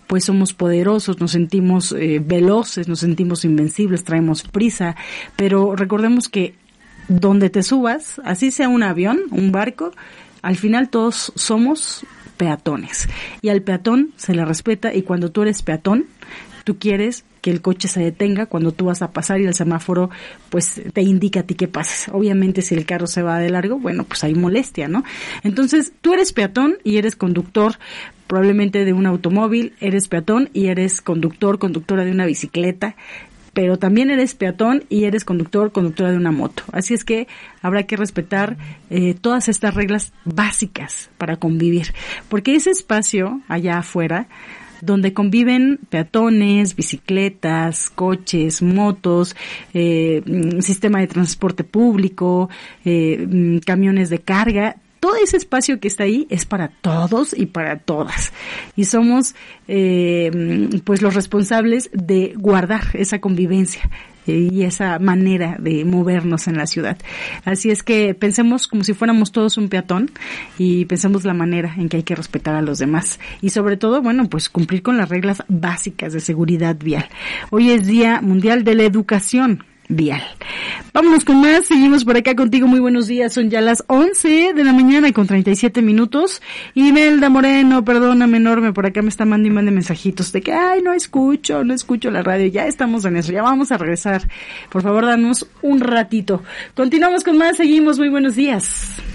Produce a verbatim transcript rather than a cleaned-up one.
pues somos poderosos, nos sentimos eh, veloces, nos sentimos invencibles, traemos prisa, pero recordemos que donde te subas, así sea un avión, un barco, al final todos somos peatones, y al peatón se le respeta, y cuando tú eres peatón, tú quieres que el coche se detenga cuando tú vas a pasar y el semáforo pues te indica a ti que pases. Obviamente si el carro se va de largo, bueno, pues hay molestia, ¿no? Entonces tú eres peatón y eres conductor probablemente de un automóvil, eres peatón y eres conductor, conductora de una bicicleta, pero también eres peatón y eres conductor, conductora de una moto. Así es que habrá que respetar eh, todas estas reglas básicas para convivir, porque ese espacio allá afuera donde conviven peatones, bicicletas, coches, motos, eh, sistema de transporte público, eh, camiones de carga. Todo ese espacio que está ahí es para todos y para todas. Y somos eh, pues los responsables de guardar esa convivencia y esa manera de movernos en la ciudad. Así es que pensemos como si fuéramos todos un peatón y pensemos la manera en que hay que respetar a los demás. Y sobre todo, bueno, pues cumplir con las reglas básicas de seguridad vial. Hoy es Día Mundial de la Educación Vial. Vámonos con más, seguimos por acá contigo, muy buenos días, son ya las once de la mañana con treinta y siete minutos. Imelda Moreno, perdóname enorme, por acá me está mandando y mande mensajitos de que, ay, no escucho, no escucho la radio, ya estamos en eso, ya vamos a regresar, por favor danos un ratito. Continuamos con más, seguimos, muy buenos días.